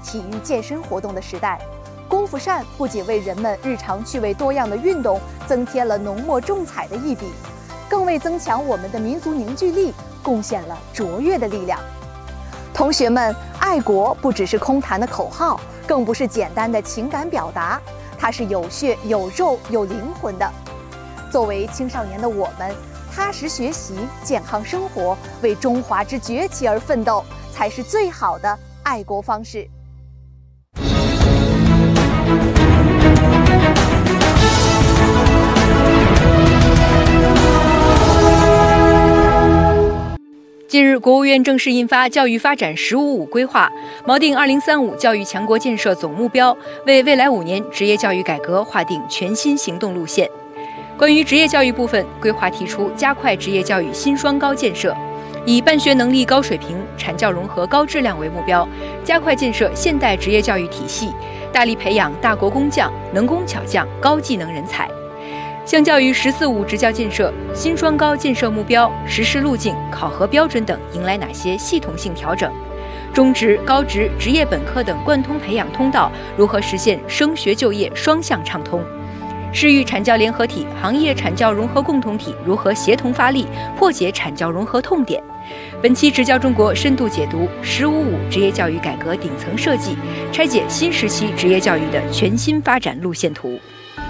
体育健身活动的时代。功夫扇不仅为人们日常趣味多样的运动增添了浓墨重彩的一笔，更为增强我们的民族凝聚力贡献了卓越的力量。同学们，爱国不只是空谈的口号，更不是简单的情感表达，它是有血有肉有灵魂的。作为青少年的我们，踏实学习，健康生活，为中华之崛起而奋斗，才是最好的爱国方式。 近日，国务院正式印发《教育发展“十五五”规划》，锚定2035教育强国建设总目标，为未来5年职业教育改革划定全新行动路线。关于职业教育部分，规划提出加快职业教育新双高建设，以办学能力高水平、产教融合高质量为目标，加快建设现代职业教育体系，大力培养大国工匠、能工巧匠、高技能人才。相较于“十四五”职教建设，新双高建设目标、实施路径、考核标准等迎来哪些系统性调整？中职、高职、职业本科等贯通培养通道如何实现升学就业双向畅通？市域产教联合体、行业产教融合共同体如何协同发力，破解产教融合痛点？本期职教中国深度解读“十五五”职业教育改革顶层设计，拆解新时期职业教育的全新发展路线图。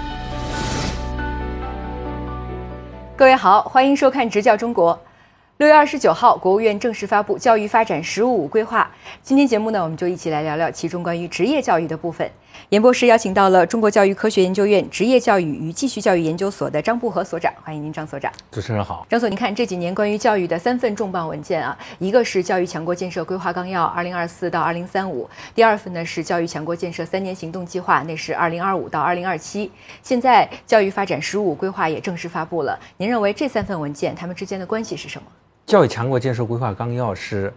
各位好，欢迎收看《职教中国》。6月29号，国务院正式发布《教育发展“十五五”规划》。今天节目呢，我们就一起来聊聊其中关于职业教育的部分。演播室邀请到了中国教育科学研究院职业教育与继续教育研究所的张步和所长，欢迎您，张所长。 主持人好。 张所，您看这几年关于教育的3份重磅文件啊，一个是《教育强国建设规划纲要 （2024 到2035）》，第2份呢是《教育强国建设3年行动计划》，那是2025到2027。现在《教育发展“十五五”规划》也正式发布了。您认为这3份文件它们之间的关系是什么？ 教育强国建设规划纲要是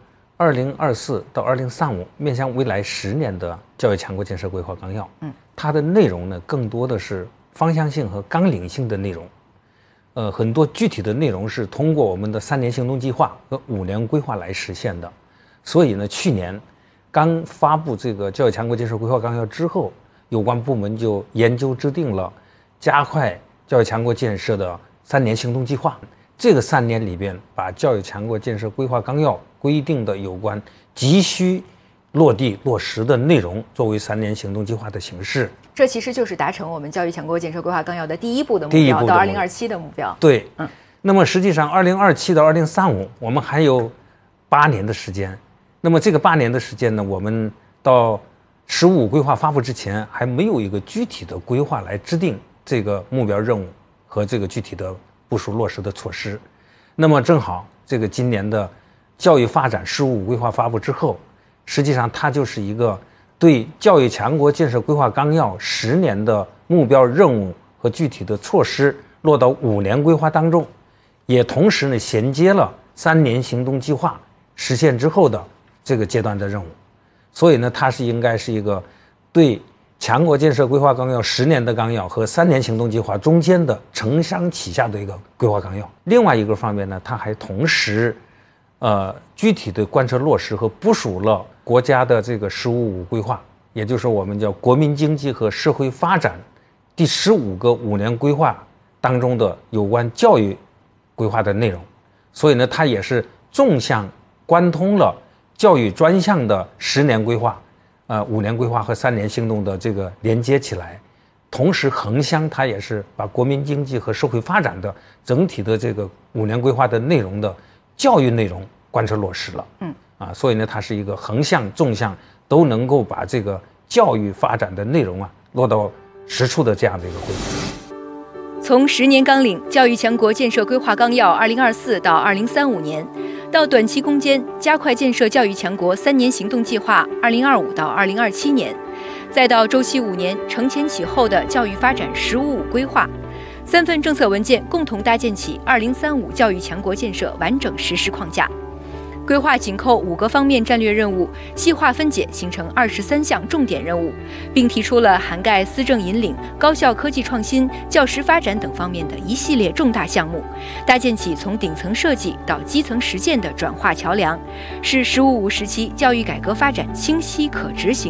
2024到2035面向未来10年的教育强国建设规划纲要。它的内容呢，更多的是方向性和纲领性的内容。很多具体的内容是通过我们的3年行动计划和5年规划来实现的。所以呢，去年刚发布这个教育强国建设规划纲要之后，有关部门就研究制定了加快教育强国建设的3年行动计划。这个3年里边，把教育强国建设规划纲要规定的有关急需落地落实的内容，作为3年行动计划的形式。 这其实就是达成我们教育强国建设规划纲要的第一步的目标，到2027的目标。 对，那么实际上2027到2035，我们还有8年的时间。那么这个8年的时间呢，我们到“15五”规划发布之前，还没有一个具体的规划来制定这个目标任务和这个具体的部署落实的措施。那么正好这个今年的教育发展“15五”规划发布之后，实际上它就是一个对教育强国建设规划纲要10年的目标任务和具体的措施落到5年规划当中，也同时呢衔接了3年行动计划实现之后的这个阶段的任务。所以呢，它是应该是一个对强国建设规划纲要10年的纲要和3年行动计划中间的承上启下的一个规划纲要。另外一个方面呢，它还同时具体的贯彻落实和部署了国家的这个“15五”规划，也就是我们叫国民经济和社会发展第15个5年规划当中的有关教育规划的内容。所以呢，它也是纵向贯通了教育专项的10年规划、5年规划和3年行动的这个连接起来，同时横向它也是把国民经济和社会发展的整体的这个5年规划的内容的教育内容贯彻落实了。所以呢，它是一个横向纵向都能够把这个教育发展的内容落到实处的这样的一个规划。 从10年纲领教育强国建设规划纲要2024到2035年，到短期攻坚加快建设教育强国3年行动计划2025到2027年，再到周期5年承前启后的教育发展“15五”规划，3份政策文件共同搭建起2035教育强国建设完整实施框架。规划紧扣5个方面战略任务，细化分解形成23项重点任务，并提出了涵盖思政引领、高校科技创新、教师发展等方面的一系列重大项目，搭建起从顶层设计到基层实践的转化桥梁，是“15五”时期教育改革发展清晰可执行